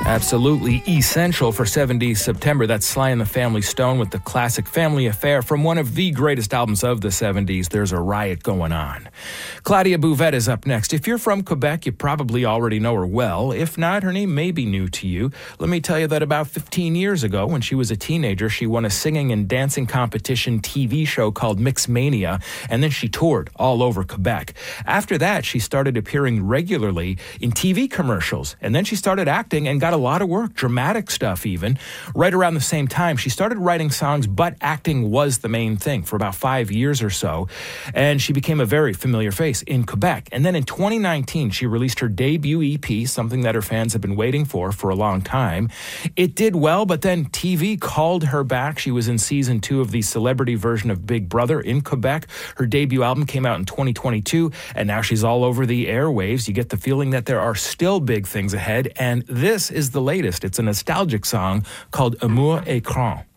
Absolutely essential for 70s September. That's Sly and the Family Stone with the classic Family Affair from one of the greatest albums of the 70s, There's a Riot Going On. Claudia Bouvette is up next. If you're from Quebec, you probably already know her well. If not, her name may be new to you. Let me tell you that about 15 years ago, when she was a teenager, she won a singing and dancing competition TV show called Mixmania, and then she toured all over Quebec. After that, she started appearing regularly in TV commercials, and then she started acting and got a lot of work, dramatic stuff even. Right around the same time, she started writing songs, but acting was the main thing for about 5 years or so, and she became a very familiar face in Quebec. And then in 2019, she released her debut EP, something that her fans have been waiting for a long time. It did well, but then TV called her back. She was in season 2 of the celebrity version of Big Brother in Quebec. Her debut album came out in 2022, and now she's all over the airwaves. You get the feeling that there are still big things ahead, and this is the latest. It's a nostalgic song called Amour Écran.